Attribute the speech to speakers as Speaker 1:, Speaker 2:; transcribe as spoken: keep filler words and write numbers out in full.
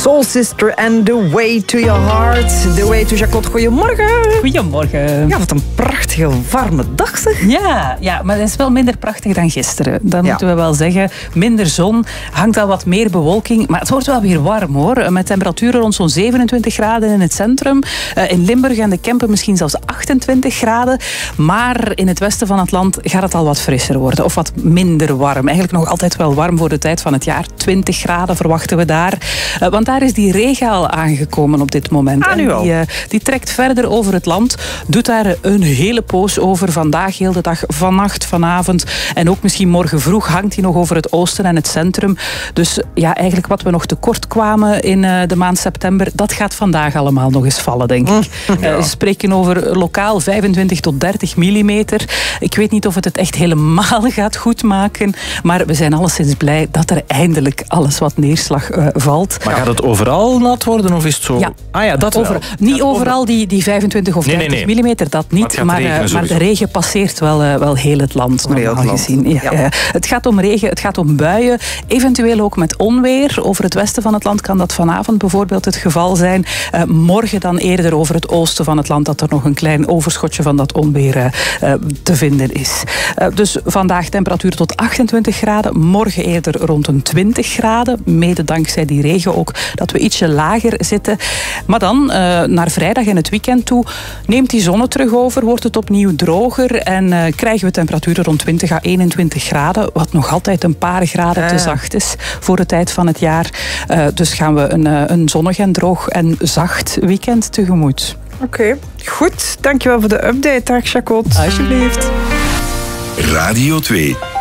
Speaker 1: Soul Sister and The Way to Your Heart. The Way to Jacquot. Goedemorgen.
Speaker 2: Goedemorgen.
Speaker 1: Ja, wat een prachtige warme dag zeg.
Speaker 2: Ja, ja, maar het is wel minder prachtig dan gisteren. Dat
Speaker 1: ja.
Speaker 2: moeten we wel zeggen. Minder zon, hangt al wat meer bewolking. Maar het wordt wel weer warm hoor. Met temperaturen rond zo'n zevenentwintig graden in het centrum. In Limburg en de Kempen misschien zelfs achtentwintig graden. Maar in het westen van het land gaat het al wat frisser worden. Of wat minder warm. Eigenlijk nog altijd wel warm voor de tijd van het jaar. twintig graden verwachten we daar. Want daar is die regen al aangekomen op dit moment.
Speaker 1: Ah, nu al.
Speaker 2: Die, die trekt verder over het land. Doet daar een hele poos over. Vandaag heel de dag, vannacht, vanavond. En ook misschien morgen vroeg hangt hij nog over het oosten en het centrum. Dus ja, eigenlijk wat we nog tekort kwamen in de maand september, dat gaat vandaag allemaal nog eens vallen, denk ik. Ja. We spreken over lokaal vijfentwintig tot dertig millimeter. Ik weet niet of het het echt helemaal gaat goedmaken. Maar we zijn alleszins blij dat er eindelijk alles wat neerslag uh, valt.
Speaker 3: Maar gaat het overal nat worden of is het zo?
Speaker 2: Ja.
Speaker 3: Ah ja, dat
Speaker 2: Over, niet overal die, die vijfentwintig of dertig nee, nee, nee. millimeter, dat niet. Maar, maar, uh, maar de regen passeert wel, uh, wel heel het land, normaal heel het land. gezien. Ja, ja. Uh, het gaat om regen, het gaat om buien. Eventueel ook met onweer. Over het westen van het land kan dat vanavond bijvoorbeeld het geval zijn. Uh, morgen dan eerder over het oosten van het land dat er nog een klein overschotje van dat onweer uh, te vinden is. Uh, dus vandaag temperatuur tot achtentwintig graden. Morgen eerder rond een twintig graden. Mede dankzij die regen ook dat we ietsje lager zitten. Maar dan, uh, naar vrijdag en het weekend toe, neemt die zon terug over, wordt het opnieuw droger en uh, krijgen we temperaturen rond twintig à eenentwintig graden, wat nog altijd een paar graden ja, ja. te zacht is voor de tijd van het jaar. Uh, dus gaan we een, uh, een zonnig en droog en zacht weekend tegemoet.
Speaker 1: Oké, okay. Goed. Dankjewel voor de update. Dag Jacquot.
Speaker 2: Alsjeblieft.
Speaker 4: Radio twee.